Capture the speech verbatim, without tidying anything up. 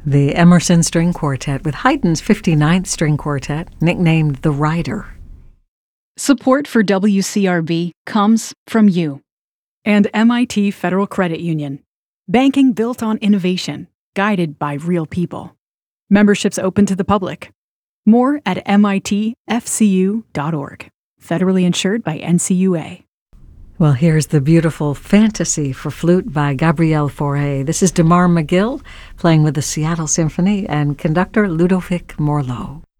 The Emerson String Quartet with Haydn's fifty-ninth String Quartet, nicknamed the Rider. Support for W C R B comes from you and M I T Federal Credit Union. Banking built on innovation, guided by real people. Memberships open to the public. More at M I T F C U dot org. Federally insured by N C U A. Well, here's the beautiful Fantasy for Flute by Gabriel Fauré. This is Damar McGill playing with the Seattle Symphony and conductor Ludovic Morlot.